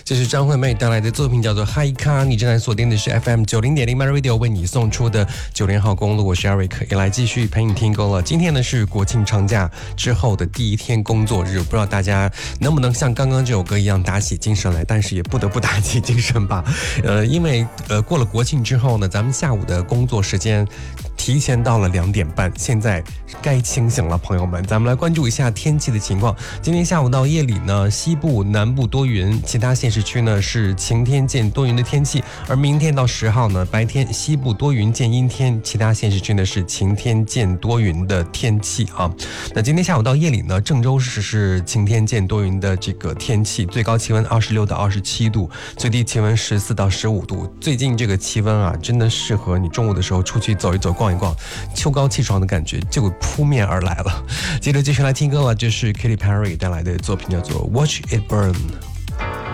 这是张惠妹带来的作品，叫做《嗨咖》。你正在锁定的是 FM90.0 My Radio 为你送出的90号公路，我是 Eric， 也来继续陪你听歌了。今天呢是国庆长假之后的第一天工作日，不知道大家能不能像刚刚这首歌一样打起精神来，但是也不得不打起精神吧。因为过了国庆之后呢，咱们下午的工作时间提前到了2点半，现在该清醒了，朋友们。咱们来关注一下天气的情况。今天下午到夜里呢，西部、南部多云，其他县市区呢是晴天见多云的天气。而明天到10号呢，白天西部多云见阴天，其他县市区呢是晴天见多云的天气啊。那今天下午到夜里呢，郑州市是晴天见多云的这个天气，最高气温26到27度，最低气温14到15度。最近这个气温啊，真的适合你中午的时候出去走一走、逛一逛，秋高气爽的感觉就扑面而来了。接着继续来听歌了，这是 Katy Perry 带来的作品，叫做《Watch It Burn》。